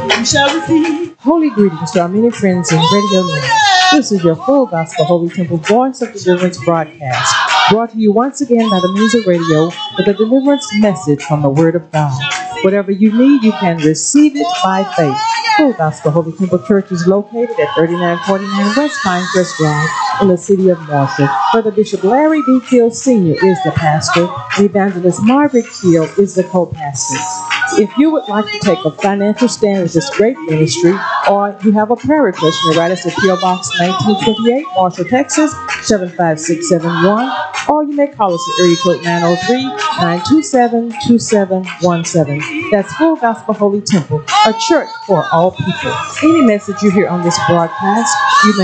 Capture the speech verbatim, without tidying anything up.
You shall receive. Holy greetings to our many friends in radio land. This is your Full Gospel Holy Temple Voice of Deliverance broadcast, brought to you once again by the means of radio with a deliverance message from the Word of God. Whatever you need, you can receive it by faith. Full Gospel Holy Temple Church is located at thirty-nine forty-nine West Pinecrest Drive in the city of Marshall. Brother Bishop Larry D. Keel Senior is the pastor, and Evangelist Margaret Keel is the co-pastor. If you would like to take a financial stand with this great ministry, or you have a prayer request, you may write us at P O Box nineteen twenty-eight, Marshall, Texas, seven five six seven one, or you may call us at area code nine oh three, nine two seven, two seven one seven. That's Full Gospel Holy Temple, a church for all people. Any message you hear on this broadcast, you may